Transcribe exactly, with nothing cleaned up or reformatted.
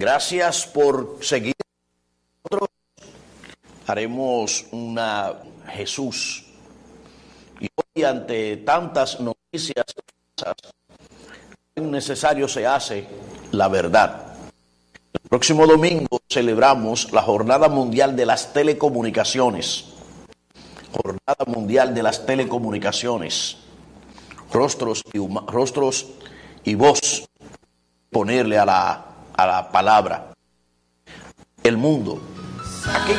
Gracias por seguir. Nosotros haremos una Jesús. Y hoy, ante tantas noticias, necesario se hace la verdad. El próximo domingo celebramos la Jornada Mundial de las Telecomunicaciones. Jornada Mundial de las Telecomunicaciones. Rostros y, rostros y voz, ponerle a la, a la palabra. El mundo. Aquí